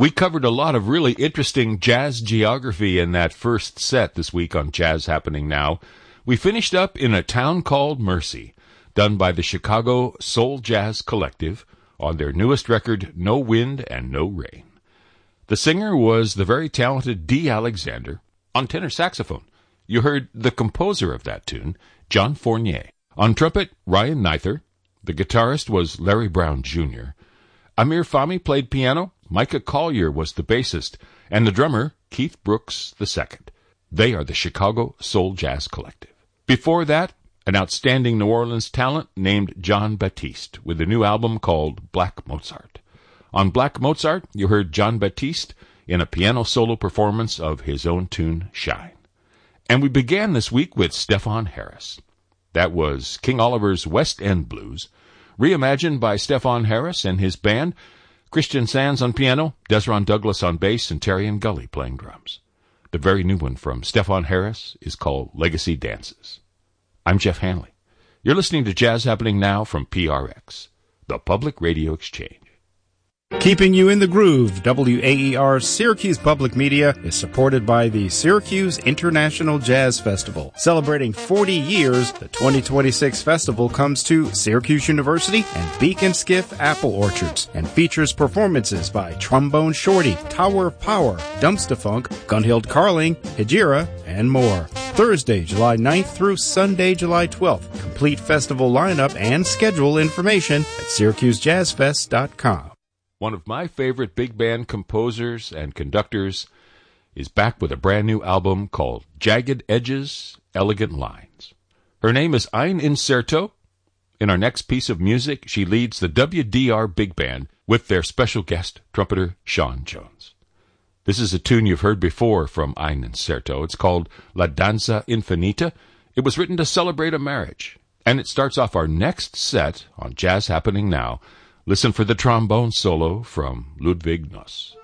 We covered a lot of really interesting jazz geography in that first set this week on Jazz Happening Now. We finished up in A Town Called Mercy, done by the Chicago Soul Jazz Collective on their newest record, No Wind and No Rain. The singer was the very talented Dee Alexander on tenor saxophone. You heard the composer of that tune, John Fournier. On trumpet, Ryan Neither. The guitarist was Larry Brown Jr. Amir Fahmy played piano. Micah Collier was the bassist, and the drummer, Keith Brooks II. They are the Chicago Soul Jazz Collective. Before that, an outstanding New Orleans talent named Jon Batiste with a new album called Black Mozart. On Black Mozart, you heard Jon Batiste in a piano solo performance of his own tune, Shine. And we began this week with Stefon Harris. That was King Oliver's West End Blues, reimagined by Stefon Harris and his band, Christian Sands on piano, Desron Douglas on bass, and Terry and Gully playing drums. The very new one from Stefon Harris is called Legacy Dances. I'm Jeff Hanley. You're listening to Jazz Happening Now from PRX, the Public Radio Exchange. Keeping you in the groove, WAER Syracuse Public Media is supported by the Syracuse International Jazz Festival. Celebrating 40 years, the 2026 festival comes to Syracuse University and Beacon Skiff Apple Orchards and features performances by Trombone Shorty, Tower of Power, Dumpsta-Funk, Gunhild Carling, Hejira, and more. Thursday, July 9th through Sunday, July 12th. Complete festival lineup and schedule information at syracusejazzfest.com. One of my favorite big band composers and conductors is back with a brand new album called Jagged Edges, Elegant Lines. Her name is Ain Incerto. In our next piece of music, she leads the WDR Big Band with their special guest trumpeter, Sean Jones. This is a tune you've heard before from Ain Incerto. It's called La Danza Infinita. It was written to celebrate a marriage, and it starts off our next set on Jazz Happening Now. Listen for the trombone solo from Ludwig Nuss.